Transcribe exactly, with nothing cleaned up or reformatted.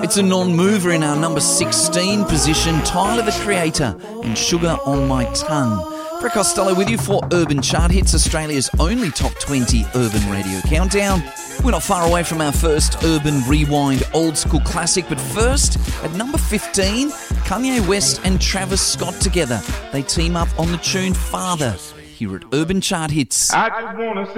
It's a non-mover in our number sixteen position, Tyler the Creator and Sugar on My Tongue. Brett Costello with you for Urban Chart Hits, Australia's only top twenty urban radio countdown. We're not far away from our first Urban Rewind old school classic, but first, at number fifteen, Kanye West and Travis Scott together. They team up on the tune Father, here at Urban Chart Hits. I just wanna